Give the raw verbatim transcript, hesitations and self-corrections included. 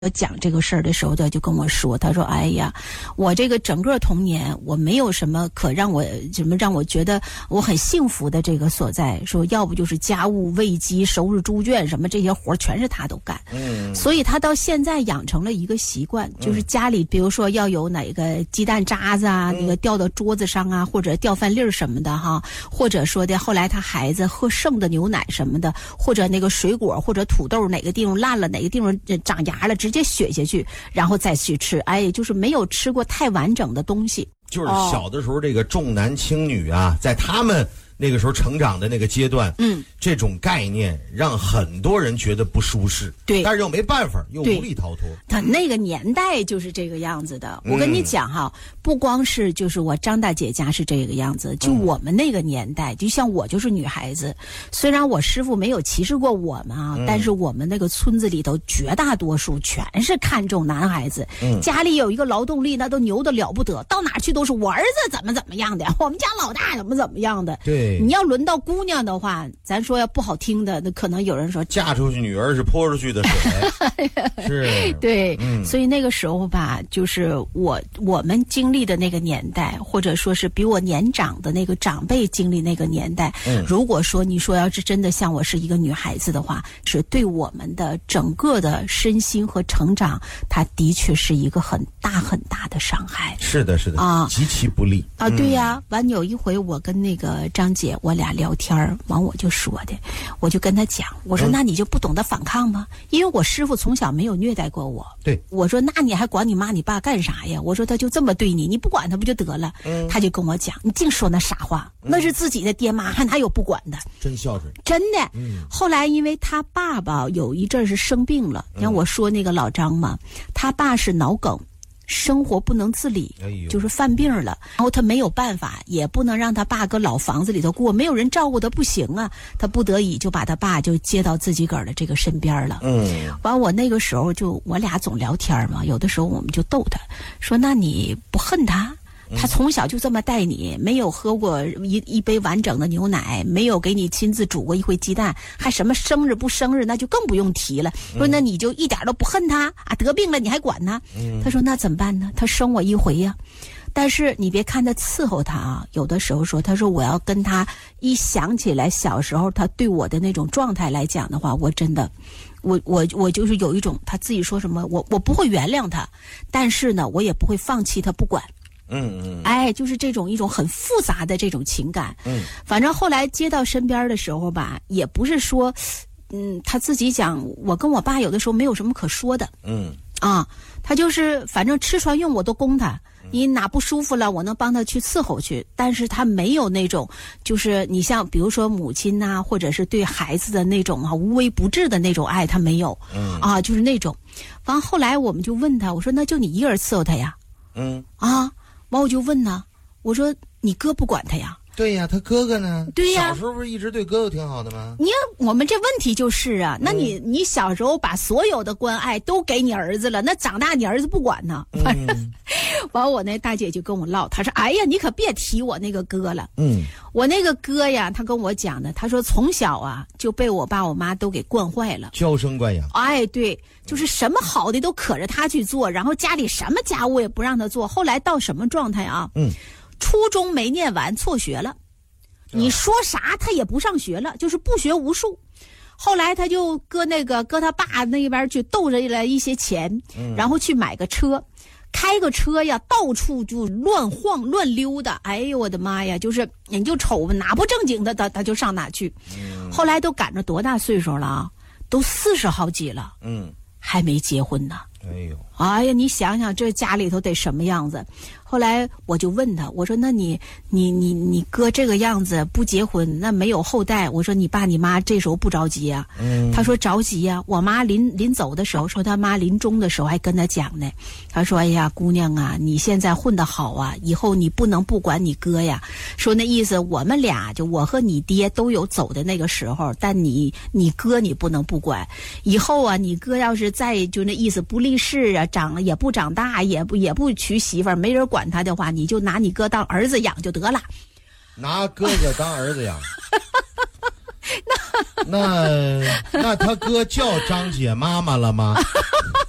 讲这个事儿的时候，他就跟我说，他说哎呀，我这个整个童年我没有什么可让我什么让我觉得我很幸福的这个所在，说要不就是家务喂鸡收拾猪圈什么这些活全是他都干。嗯，所以他到现在养成了一个习惯，就是家里比如说要有哪个鸡蛋渣子啊、嗯、那个掉到桌子上啊，或者掉饭粒儿什么的哈，或者说的后来他孩子喝剩的牛奶什么的，或者那个水果或者土豆哪个地方烂了，哪个地方长芽了，直接削下去，然后再去吃。哎，就是没有吃过太完整的东西。 就是小的时候，这个重男轻女啊，在他们那个时候成长的那个阶段，嗯，这种概念让很多人觉得不舒适，对，但是又没办法，又无力逃脱。 他那个年代就是这个样子的。我跟你讲哈，嗯、不光是就是我张大姐家是这个样子，就我们那个年代，嗯、就像我就是女孩子，虽然我师傅没有歧视过我们啊，嗯、但是我们那个村子里头绝大多数全是看重男孩子，嗯、家里有一个劳动力那都牛的了不得，到哪去都是我儿子怎么怎么样的，我们家老大怎么怎么样的， 对。 你要轮到姑娘的话，咱说要不好听的，那可能有人说嫁出去女儿是泼出去的水，是， 对、嗯，所以那个时候吧，就是我我们经历的那个年代，或者说是比我年长的那个长辈经历那个年代，嗯，如果说你说要是真的像我是一个女孩子的话，是对我们的整个的身心和成长，它的确是一个很大很大的伤害。 是的，是的啊，极其不利啊，对呀、啊。完、嗯、有一回我跟那个张姐我俩聊天完我就说的，我就跟他讲，我说、嗯、那你就不懂得反抗吗？因为我师傅从小没有虐待过我。 对， 我说那你还管你妈你爸干啥呀？我说他就这么对你，你不管他不就得了？嗯，他就跟我讲，你净说那傻话，嗯、那是自己的爹妈，还哪有不管的？ 真孝顺， 真的。嗯，后来因为他爸爸有一阵是生病了，你看我说那个老张嘛，他爸是脑梗。生活不能自理、哎、就是犯病了，然后他没有办法，也不能让他爸搁老房子里头过，没有人照顾他不行啊，他不得已就把他爸就接到自己个儿的这个身边了。嗯，完我那个时候就我俩总聊天嘛，有的时候我们就逗他说，那你不恨他？他从小就这么带你，没有喝过一一杯完整的牛奶，没有给你亲自煮过一回鸡蛋，还什么生日不生日那就更不用提了。说那你就一点都不恨他啊？得病了你还管他？他说那怎么办呢？他生我一回呀、啊。但是你别看他伺候他啊，有的时候说，他说我要跟他一想起来小时候他对我的那种状态来讲的话，我真的，我我我就是有一种他自己说什么，我我不会原谅他，但是呢，我也不会放弃他不管。嗯嗯，哎，就是这种一种很复杂的这种情感。嗯，反正后来接到身边的时候吧，也不是说，嗯，他自己讲，我跟我爸有的时候没有什么可说的。嗯，啊，他就是反正吃穿用我都供他，你哪不舒服了，我能帮他去伺候去。但是他没有那种，就是你像比如说母亲呐、啊，或者是对孩子的那种啊无微不至的那种爱，他没有。嗯，啊，就是那种。完后来我们就问他，我说那就你一个人伺候他呀？嗯，啊。完我就问呢，我说你哥不管他呀？ 对呀，他哥哥呢？ 对呀， 小时候不是一直对哥哥挺好的吗？ 你看我们这问题就是啊，那你、嗯、你小时候把所有的关爱都给你儿子了，那长大你儿子不管呢？反正、嗯，完我那大姐就跟我唠，她说：“哎呀，你可别提我那个哥了。”嗯，我那个哥呀，他跟我讲的，他说从小啊就被我爸我妈都给惯坏了， 娇生惯养。 哎，对，就是什么好的都可着他去做，然后家里什么家务也不让他做。后来到什么状态啊？嗯。初中没念完，辍学了。你说啥他也不上学了，就是不学无术。后来他就搁那个搁他爸那边去斗着来一些钱，嗯、然后去买个车，开个车呀，到处就乱晃乱溜达。哎呦我的妈呀！就是你就瞅哪不正经的，他他就上哪去。嗯、后来都赶着多大岁数了啊？都四十好几了，嗯，还没结婚呢。 哎呦， 哎呀，你想想这家里头得什么样子？后来我就问他，我说那你你你你哥这个样子不结婚，那没有后代，我说你爸你妈这时候不着急啊？嗯，他说着急啊。我妈临临走的时候说，他妈临终的时候还跟他讲呢，他说哎呀姑娘啊，你现在混得好啊，以后你不能不管你哥呀。说那意思我们俩就我和你爹都有走的那个时候，但你你哥你不能不管。以后啊，你哥要是再就那意思不立事啊，长了也不长大，也不也不娶媳妇儿，没人管他的话，你就拿你哥当儿子养就得了。 拿哥哥当儿子养。那那那他哥叫张姐妈妈了吗？